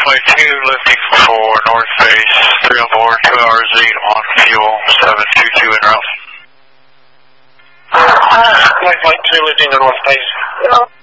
Flight 2 lifting for North Face, 3 on board, 2 hours 8 on fuel, 722 en route. Flight 2 lifting to North Face.